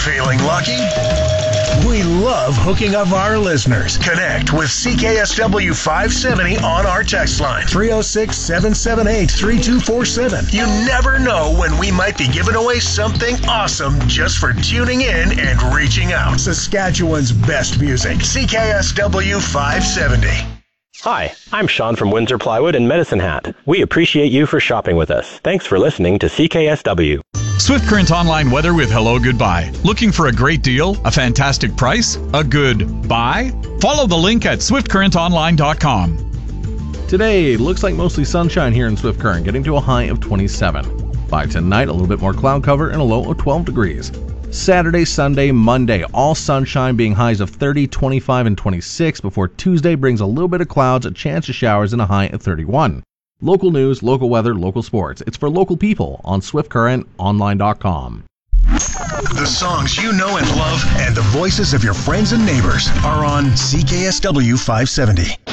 Feeling lucky? We love hooking up our listeners. Connect with CKSW 570 on our text line, 306-778-3247. You never know when we might be giving away something awesome just for tuning in and reaching out. Saskatchewan's best music, CKSW 570. Hi, I'm Sean from Windsor Plywood and Medicine Hat. We appreciate you for shopping with us. Thanks for listening to CKSW. Swift Current Online Weather with Hello Goodbye. Looking for a great deal? A fantastic price? A good buy? Follow the link at swiftcurrentonline.com. Today, looks like mostly sunshine here in Swift Current, getting to a high of 27. By tonight, a little bit more cloud cover and a low of 12 degrees. Saturday, Sunday, Monday, all sunshine, being highs of 30, 25, and 26, before Tuesday brings a little bit of clouds, a chance of showers, and a high of 31. Local news, local weather, local sports. It's for local people on SwiftCurrentOnline.com. The songs you know and love and the voices of your friends and neighbors are on CKSW 570.